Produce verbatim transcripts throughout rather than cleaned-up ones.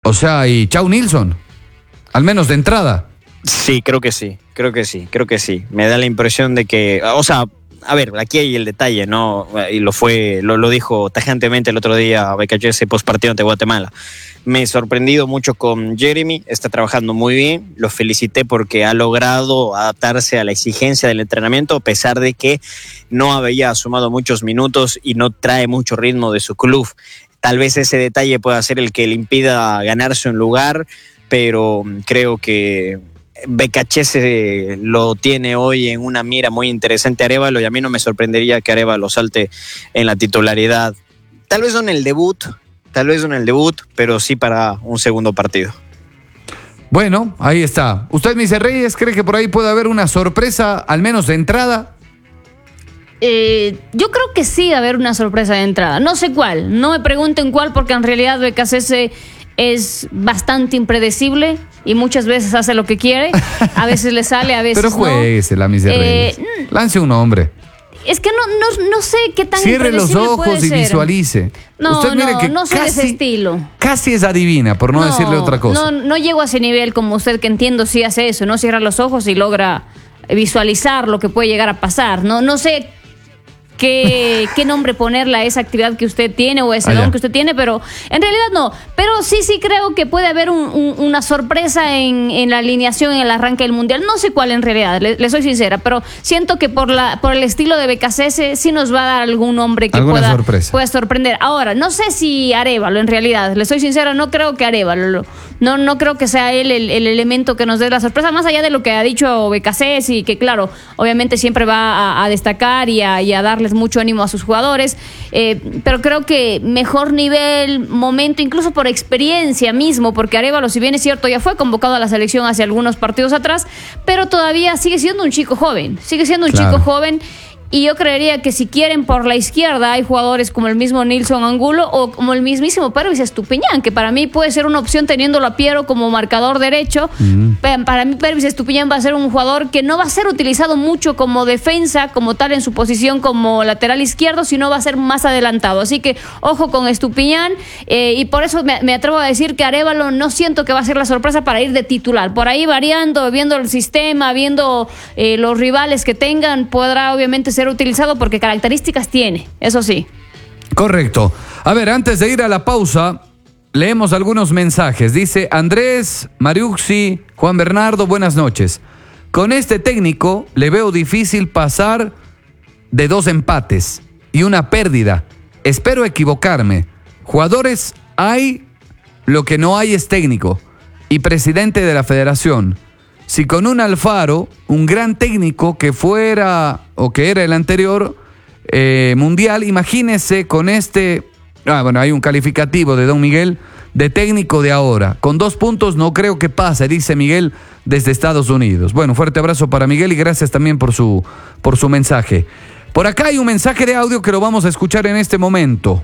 O sea, y chau Nilsson, al menos de entrada. Sí, creo que sí, creo que sí, creo que sí. Me da la impresión de que, o sea, a ver, aquí hay el detalle, ¿no? Y lo fue, lo, lo dijo tajantemente el otro día Becachese post partido ante Guatemala. Me he sorprendido mucho con Jeremy, está trabajando muy bien, lo felicité porque ha logrado adaptarse a la exigencia del entrenamiento, a pesar de que no había sumado muchos minutos y no trae mucho ritmo de su club. Tal vez ese detalle pueda ser el que le impida ganarse un lugar, pero creo que Becachese lo tiene hoy en una mira muy interesante a Arévalo, y a mí no me sorprendería que Arévalo salte en la titularidad. Tal vez no en el debut, tal vez no en el debut, pero sí para un segundo partido. Bueno, ahí está. ¿Usted, mister Reyes, cree que por ahí puede haber una sorpresa, al menos de entrada? Eh, yo creo que sí va a haber una sorpresa de entrada. No sé cuál, no me pregunten cuál, porque en realidad Becachese es bastante impredecible y muchas veces hace lo que quiere. A veces le sale, a veces Pero jueguese, no. la mister Reyes. Eh, Lance un hombre. Es que no, no, no sé qué tan Cierre los ojos puede y ser. Visualice. No, Usted mire no, que no soy casi, de ese estilo. Casi es adivina, por no, no decirle otra cosa. No, no llego a ese nivel como usted, que entiendo si hace eso. No cierra los ojos y logra visualizar lo que puede llegar a pasar. No, no sé qué, qué nombre ponerle a esa actividad que usted tiene o ese Allá. don que usted tiene, pero en realidad no. Pero sí, sí creo que puede haber un, un, una sorpresa en, en la alineación, en el arranque del Mundial. No sé cuál en realidad, le, le soy sincera, pero siento que por la por el estilo de Becachese sí nos va a dar algún nombre que pueda, pueda sorprender. Ahora, no sé si Arévalo en realidad, le soy sincera, no creo que Arévalo, no, no creo que sea él el, el elemento que nos dé la sorpresa, más allá de lo que ha dicho Becachese, y que claro, obviamente siempre va a, a destacar y a, y a darles mucho ánimo a sus jugadores, eh, pero creo que mejor nivel, momento, incluso por experiencia mismo, porque Arévalo, si bien es cierto, ya fue convocado a la selección hace algunos partidos atrás, pero todavía sigue siendo un chico joven, sigue siendo un claro. chico joven. Y yo creería que si quieren por la izquierda hay jugadores como el mismo Nilsson Angulo o como el mismísimo Pervis Estupiñán, que para mí puede ser una opción teniéndolo a Piero como marcador derecho. Mm. Para mí Pervis Estupiñán va a ser un jugador que no va a ser utilizado mucho como defensa, como tal en su posición como lateral izquierdo, sino va a ser más adelantado. Así que ojo con Estupiñán, eh, y por eso me, me atrevo a decir que Arévalo no siento que va a ser la sorpresa para ir de titular. Por ahí variando, viendo el sistema, viendo eh, los rivales que tengan, podrá obviamente ser ser utilizado porque características tiene, eso sí. Correcto. A ver, antes de ir a la pausa, leemos algunos mensajes. Dice Andrés, Mariuxi, Juan Bernardo, buenas noches. Con este técnico le veo difícil pasar de dos empates y una pérdida. Espero equivocarme. Jugadores hay, lo que no hay es técnico y presidente de la federación. Si con un Alfaro, un gran técnico que fuera o que era el anterior eh, mundial, imagínese con este, ah, bueno, hay un calificativo de Don Miguel de técnico de ahora. Con dos puntos no creo que pase, dice Miguel desde Estados Unidos. Bueno, fuerte abrazo para Miguel y gracias también por su, por su mensaje. Por acá hay un mensaje de audio que lo vamos a escuchar en este momento.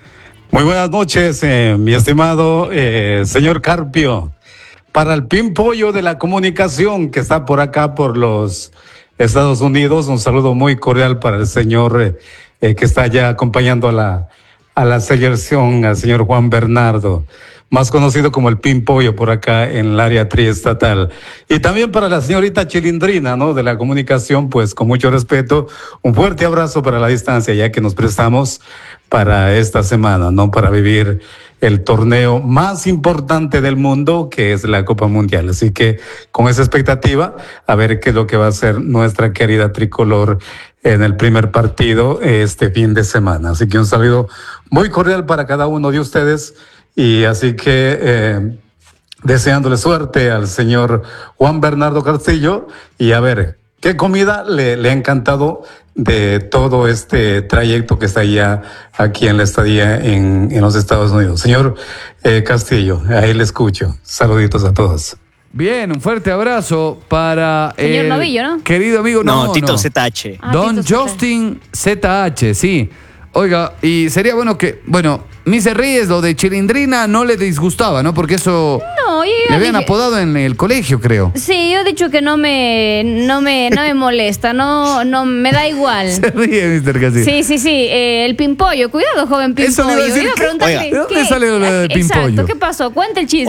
Muy buenas noches, eh, mi estimado eh, señor Carpio. Para el pimpollo de la comunicación que está por acá, por los Estados Unidos, un saludo muy cordial para el señor eh, eh, que está ya acompañando a la, a la selección, al señor Juan Bernardo, más conocido como el pimpollo por acá en el área triestatal. Y también para la señorita Chilindrina, ¿no? De la comunicación, pues con mucho respeto, un fuerte abrazo para la distancia, ya que nos prestamos para esta semana, ¿no? Para vivir el torneo más importante del mundo, que es la Copa Mundial. Así que con esa expectativa, a ver qué es lo que va a hacer nuestra querida tricolor en el primer partido este fin de semana. Así que un saludo muy cordial para cada uno de ustedes y así que eh, deseándole suerte al señor Juan Bernardo Castillo y a ver qué comida le, le ha encantado de todo este trayecto que está ya aquí en la estadía en, en los Estados Unidos. Señor eh, Castillo, ahí le escucho. Saluditos a todos. Bien, un fuerte abrazo para Señor el Novillo, ¿no? querido amigo No, no, Tito no. Z H. Ah, Don Tito Justin Z H, sí. Oiga, y sería bueno que, bueno, mister Reyes, lo de Chilindrina no le disgustaba, ¿no? Porque eso No, yo le habían dije- apodado en el colegio, creo. Sí, yo he dicho que no me, no me, no me molesta, no, no me da igual. Se ríe, mister Castillo. Sí, sí, sí, eh, el pimpollo, cuidado, joven pimpollo. Eso le iba a decir, Iba ¿qué? preguntarle, Oiga, ¿de dónde ¿qué? sale lo del Exacto, pimpollo? ¿qué pasó? Cuenta el chisme.